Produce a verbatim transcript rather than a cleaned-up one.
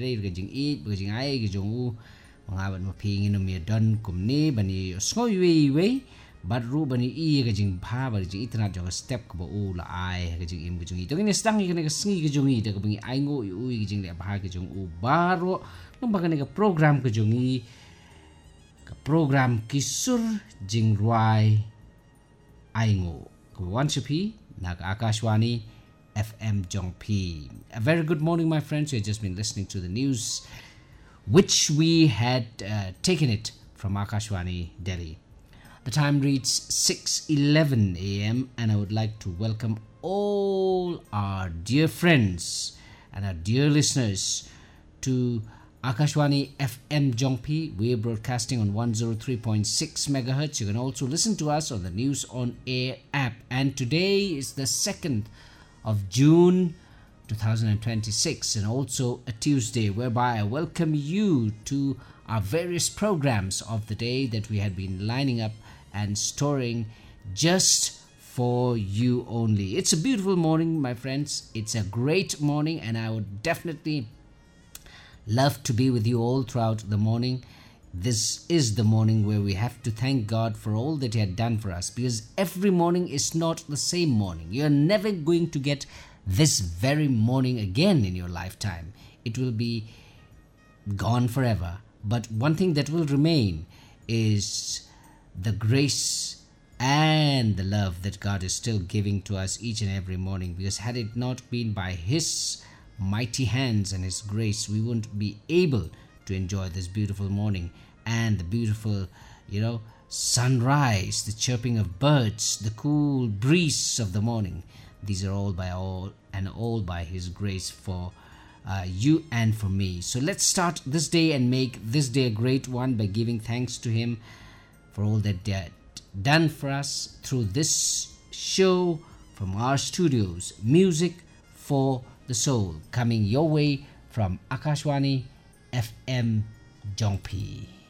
re ga jing eat ga jing ai ga jong u nga ban ma phi ngin mi don kum ni bani skoi we we but ru bani i ga jing pha ba jing itna jong step ko u la ai ga jing im ga jing i to ni stang ga ne ga sngi ga jong i da ga bani ai ngo u ga jing le pha ga jong u baro no ba ga ne ga program ga jong i ka program kisur jing ruai ai ngo ko wan chapi na ka Akashwani F M Jongpi. A very good morning, my friends. You have just been listening to the news, which we had uh, taken it from Akashwani Delhi. The time reads six eleven a m and I would like to welcome all our dear friends and our dear listeners to Akashwani F M Jongpi. We are broadcasting on one oh three point six megahertz. You can also listen to us on the News on Air app. And today is the second of June twenty twenty-six, and also a Tuesday, whereby I welcome you to our various programs of the day that we had been lining up and storing just for you only. It's a beautiful morning, my friends. It's a great morning, and I would definitely love to be with you all throughout the morning. This is the morning where we have to thank God for all that He had done for us, because every morning is not the same morning. You're never going to get this very morning again in your lifetime. It will be gone forever. But one thing that will remain is the grace and the love that God is still giving to us each and every morning, because had it not been by His mighty hands and His grace, we wouldn't be able to enjoy this beautiful morning and the beautiful, you know, sunrise, the chirping of birds, the cool breeze of the morning. These are all by all and all by His grace for uh, you and for me. So let's start this day and make this day a great one by giving thanks to Him for all that He had done for us through this show from our studios. Music for the soul, coming your way from Akashwani F M Jongpi.